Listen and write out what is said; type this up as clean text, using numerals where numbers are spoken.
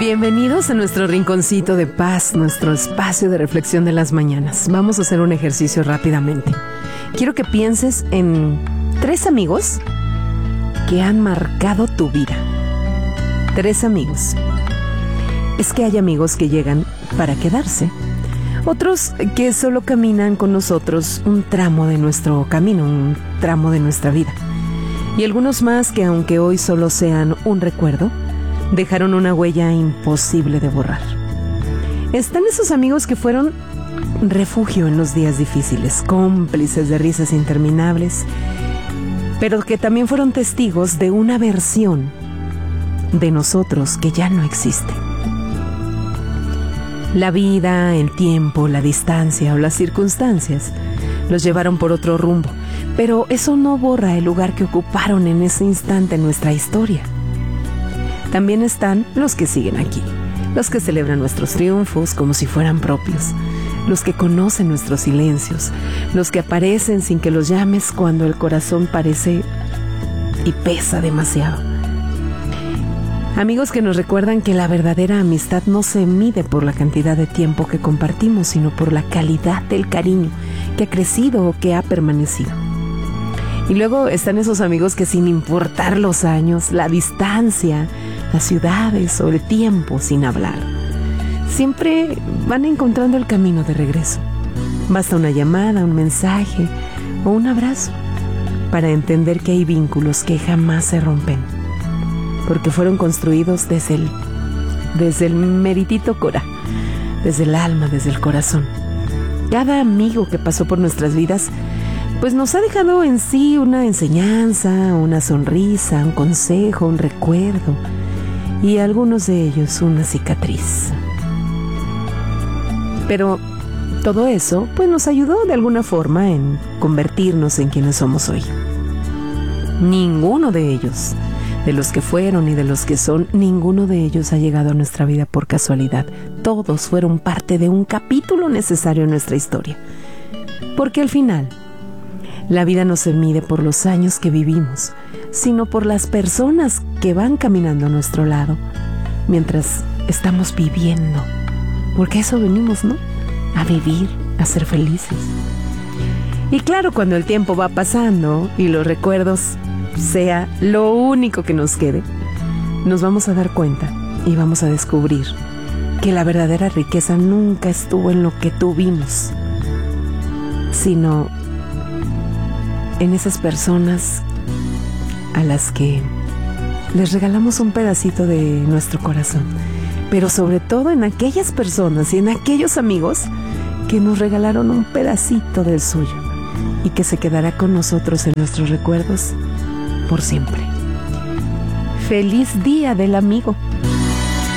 Bienvenidos a nuestro rinconcito de paz, nuestro espacio de reflexión de las mañanas. Vamos a hacer un ejercicio rápidamente. Quiero que pienses en 3 amigos que han marcado tu vida. 3 amigos. Es que hay amigos que llegan para quedarse. Otros que solo caminan con nosotros un tramo de nuestro camino, un tramo de nuestra vida. Y algunos más que, aunque hoy solo sean un recuerdo, dejaron una huella imposible de borrar. Están esos amigos que fueron refugio en los días difíciles, cómplices de risas interminables, pero que también fueron testigos de una versión de nosotros que ya no existe. La vida, el tiempo, la distancia o las circunstancias los llevaron por otro rumbo, pero eso no borra el lugar que ocuparon en ese instante en nuestra historia. También están los que siguen aquí, los que celebran nuestros triunfos como si fueran propios, los que conocen nuestros silencios, los que aparecen sin que los llames cuando el corazón parece y pesa demasiado. Amigos que nos recuerdan que la verdadera amistad no se mide por la cantidad de tiempo que compartimos, sino por la calidad del cariño que ha crecido o que ha permanecido. Y luego están esos amigos que, sin importar los años, la distancia, las ciudades o el tiempo sin hablar, siempre van encontrando el camino de regreso. Basta una llamada, un mensaje o un abrazo para entender que hay vínculos que jamás se rompen, porque fueron construidos desde el meritito cora, desde el alma, desde el corazón. Cada amigo que pasó por nuestras vidas pues nos ha dejado en sí una enseñanza, una sonrisa, un consejo, un recuerdo, y algunos de ellos una cicatriz. Pero todo eso pues nos ayudó de alguna forma en convertirnos en quienes somos hoy. Ninguno de ellos, de los que fueron y de los que son, ninguno de ellos ha llegado a nuestra vida por casualidad. Todos fueron parte de un capítulo necesario en nuestra historia. Porque al final, la vida no se mide por los años que vivimos, sino por las personas que van caminando a nuestro lado mientras estamos viviendo. Porque a eso venimos, ¿no? A vivir, a ser felices. Y claro, cuando el tiempo va pasando y los recuerdos sea lo único que nos quede, nos vamos a dar cuenta y vamos a descubrir que la verdadera riqueza nunca estuvo en lo que tuvimos, sino en esas personas a las que les regalamos un pedacito de nuestro corazón, pero sobre todo en aquellas personas y en aquellos amigos que nos regalaron un pedacito del suyo y que se quedará con nosotros en nuestros recuerdos por siempre. ¡Feliz Día del Amigo!